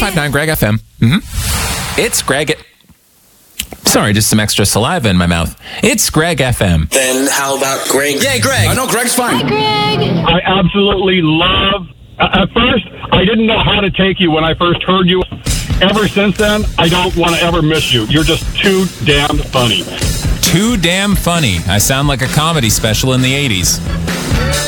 105.9 Greg FM. It's Greg. Sorry, just some extra saliva in my mouth. It's Greg FM. Then how about Greg? Yeah, Greg. I know Greg's fine. Hi, Greg. I absolutely love. At first, I didn't know how to take you when I first heard you. Ever since then, I don't want to ever miss you. You're just too damn funny. Too damn funny. I sound like a comedy special in the 80s.